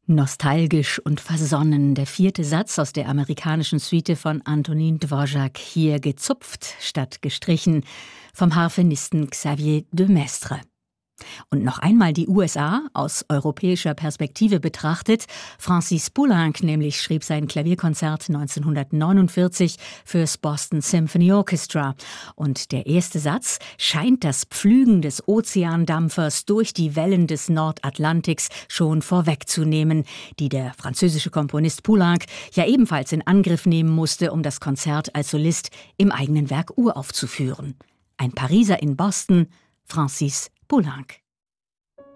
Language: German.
Nostalgisch und versonnen, der 4. Satz aus der amerikanischen Suite von Antonin Dvorak, hier gezupft statt gestrichen, vom Harfenisten Xavier de Maistre. Und noch einmal die USA aus europäischer Perspektive betrachtet. Francis Poulenc nämlich schrieb sein Klavierkonzert 1949 fürs Boston Symphony Orchestra. Und der erste Satz scheint das Pflügen des Ozeandampfers durch die Wellen des Nordatlantiks schon vorwegzunehmen, die der französische Komponist Poulenc ja ebenfalls in Angriff nehmen musste, um das Konzert als Solist im eigenen Werk uraufzuführen. Ein Pariser in Boston, Francis Poulenc.